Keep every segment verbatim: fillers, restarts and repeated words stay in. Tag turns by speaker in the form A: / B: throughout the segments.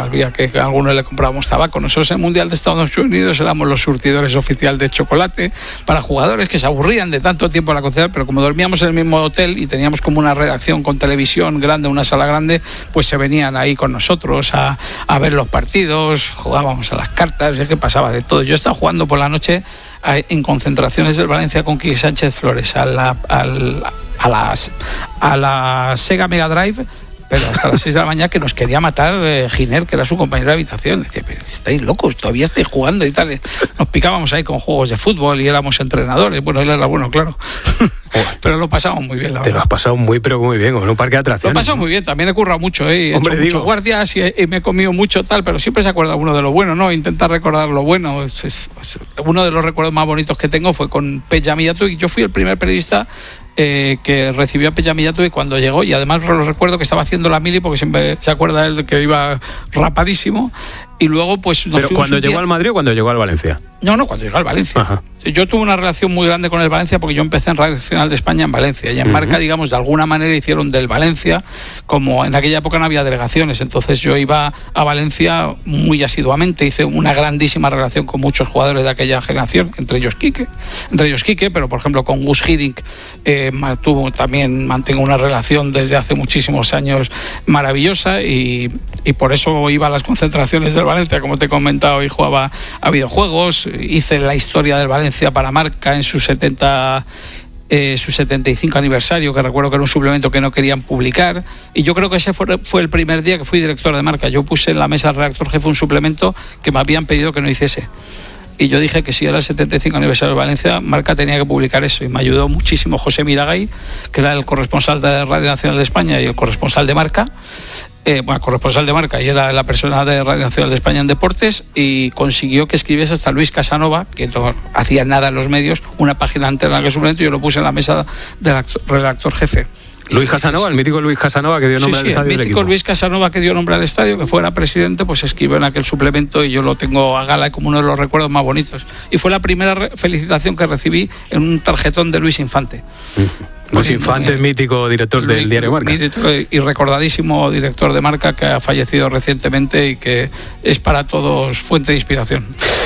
A: había que, que a algunos le comprábamos tabaco. Nosotros en el Mundial de Estados Unidos éramos los surtidores oficial de chocolate para jugadores que se aburrían de tanto tiempo en la concesión, pero como dormíamos en el mismo hotel y teníamos como una redacción con televisión grande, una sala grande, pues se venían ahí con nosotros a, a ver los partidos, jugábamos a las cartas, es que pasaba de todo. Yo estaba jugando por la noche a, en concentraciones del Valencia con Quique Sánchez Flores a la, a la, a las, a la Sega Mega Drive, pero hasta las seis de la mañana, que nos quería matar eh, Giner, que era su compañero de habitación. Decía, pero estáis locos, todavía estáis jugando y tal. Nos picábamos ahí con juegos de fútbol y éramos entrenadores. Bueno, él era bueno, claro. Pero lo pasamos muy bien, la
B: Te
A: verdad.
B: lo has pasado muy, pero muy bien, con un parque de atracciones.
A: Lo he pasado muy bien, también he currado mucho, ¿eh? He
B: Hombre,
A: hecho
B: digo.
A: muchos guardias y, he, y me he comido mucho tal, pero siempre se acuerda uno de lo bueno, ¿no? Intenta recordar lo bueno. Es, es, es, uno de los recuerdos más bonitos que tengo fue con Peja Mijatovic. Yo fui el primer periodista Eh, que recibió a Peja Mijatovic cuando llegó, y además lo recuerdo que estaba haciendo la mili, porque siempre se acuerda él de que iba rapadísimo, y luego pues nos
B: ¿Pero cuando llegó
A: día...
B: al Madrid o cuando llegó al Valencia?
A: No, no, cuando llegó al Valencia.
B: Ajá.
A: Yo tuve una relación muy grande con el Valencia porque yo empecé en Radio Nacional de España en Valencia, y en uh-huh. Marca, digamos, de alguna manera hicieron del Valencia, como en aquella época no había delegaciones, entonces yo iba a Valencia muy asiduamente, hice una grandísima relación con muchos jugadores de aquella generación, entre ellos Quique, entre ellos Quique, pero por ejemplo con Gus Hiddink eh, tuvo, también mantengo una relación desde hace muchísimos años maravillosa, y, y por eso iba a las concentraciones del Valencia, como te he comentado, y jugaba a videojuegos. Hice la historia del Valencia para Marca en su setenta eh, su setenta y cinco aniversario, que recuerdo que era un suplemento que no querían publicar, y yo creo que ese fue, fue el primer día que fui director de Marca. Yo puse en la mesa del redactor jefe un suplemento que me habían pedido que no hiciese, y yo dije que si era el setenta y cinco aniversario de Valencia, Marca tenía que publicar eso, y me ayudó muchísimo José Miragay, que era el corresponsal de Radio Nacional de España y el corresponsal de Marca. Eh, bueno, corresponsal de Marca, y era la persona de Radio Nacional de España en deportes, y consiguió que escribiese hasta Luis Casanova, que no hacía nada en los medios, una página entera que suplemento, y yo lo puse en la mesa del actor, redactor jefe.
B: Luis Casanova, el mítico Luis Casanova que dio nombre
A: sí,
B: al
A: sí,
B: estadio.
A: El mítico Luis Casanova que dio nombre al estadio, que fuera presidente, pues escribió en aquel suplemento, y yo lo tengo a gala como uno de los recuerdos más bonitos. Y fue la primera re- felicitación que recibí en un tarjetón de Luis Infante.
B: Uh-huh. Luis Infante, el mítico director Luis, del diario Marca.
A: Y recordadísimo director de Marca, que ha fallecido recientemente y que es para todos fuente de inspiración.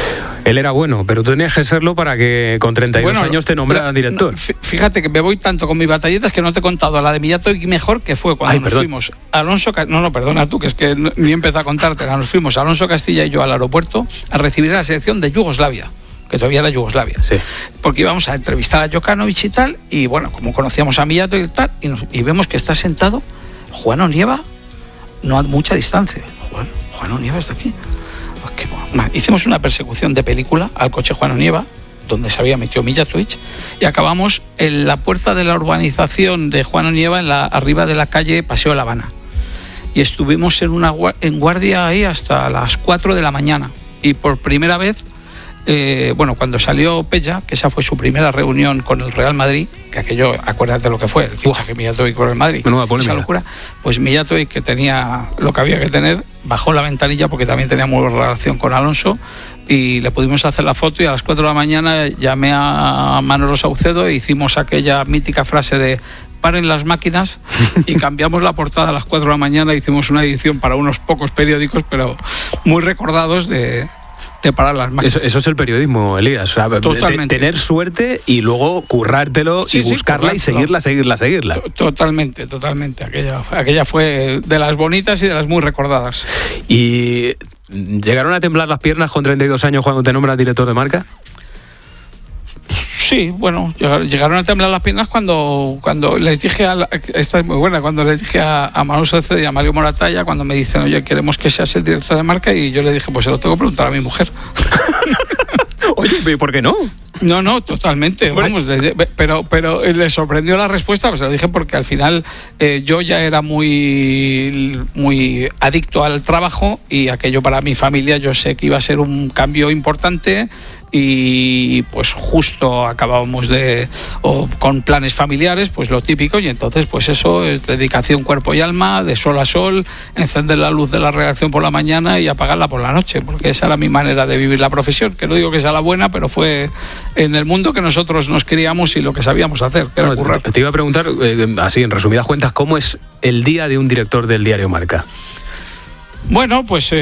B: Él era bueno, pero tú tenías que serlo para que con treinta y dos bueno, años te nombraran director.
A: Fíjate que me voy tanto con mis batalletas que no te he contado la de Mijatovic mejor, que fue cuando Ay, nos perdón. fuimos. Alonso, no, no, perdona tú, que es que ni he empezado a contarte. Nos fuimos Alonso Castilla y yo al aeropuerto a recibir a la selección de Yugoslavia, que todavía era Yugoslavia,
B: sí.
A: Porque íbamos a entrevistar a Jokanovic y tal, y bueno, como conocíamos a Mijatovic y tal, y, nos, y vemos que está sentado Juan Onieva, no a mucha distancia. Juan, Juan Onieva está aquí. Qué bueno. Hicimos una persecución de película al coche Juan Onieva, donde se había metido Mijatovic, y acabamos en la puerta de la urbanización de Juan Onieva, en la, arriba de la calle Paseo La Habana, y estuvimos en, una, en guardia ahí hasta las cuatro de la mañana, y por primera vez Eh, bueno, cuando salió Peja, que esa fue su primera reunión con el Real Madrid, que aquello, acuérdate lo que fue, el fichaje Mijatovic por el Madrid, esa locura, pues Mijatovic, que tenía lo que había que tener, bajó la ventanilla porque también tenía muy buena relación con Alonso, y le pudimos hacer la foto, y a las cuatro de la mañana llamé a Manolo Saucedo e hicimos aquella mítica frase de paren las máquinas, y cambiamos la portada a las cuatro de la mañana. Hicimos una edición para unos pocos periódicos, pero muy recordados de de parar las máquinas.
B: Eso, eso es el periodismo, Elías. O sea,
A: totalmente.
B: Tener suerte y luego currártelo sí, y sí, buscarla y seguirla, seguirla, seguirla.
A: Totalmente, totalmente. Aquella, aquella fue de las bonitas y de las muy recordadas.
B: ¿Y llegaron a temblar las piernas con treinta y dos años cuando te nombras director de Marca?
A: Sí, bueno, llegaron a temblar las piernas cuando, cuando les dije, a la, esta es muy buena, cuando les dije a, a Manuel Saucedo y a Mario Moratalla, cuando me dicen, oye, queremos que seas el director de Marca, y yo le dije, pues se lo tengo que preguntar a mi mujer.
B: Oye, ¿por qué no?
A: No, no, totalmente, vamos, pero, pero le sorprendió la respuesta, pues se lo dije porque al final eh, yo ya era muy, muy adicto al trabajo, y aquello para mi familia yo sé que iba a ser un cambio importante, y pues justo acabábamos de o con planes familiares, pues lo típico, y entonces pues eso es dedicación cuerpo y alma, de sol a sol, encender la luz de la redacción por la mañana y apagarla por la noche, porque esa era mi manera de vivir la profesión, que no digo que sea la buena, pero fue en el mundo que nosotros nos criamos y lo que sabíamos hacer, que era currar.
B: Te iba a preguntar, eh, así en resumidas cuentas, ¿cómo es el día de un director del diario Marca?
A: Bueno, pues... Eh,